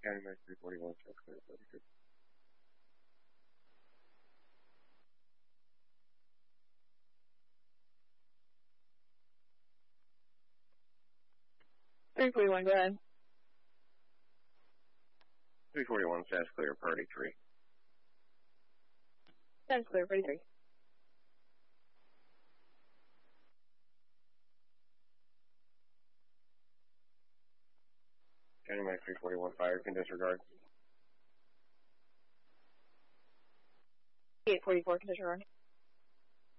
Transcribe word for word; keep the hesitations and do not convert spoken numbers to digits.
County Max three forty-one, South Clear, party three. three forty-one, go ahead. three forty-one, South Clear, party three. South Clear, party three. County Max three forty-one, fire can disregard. eight forty-four, can disregard.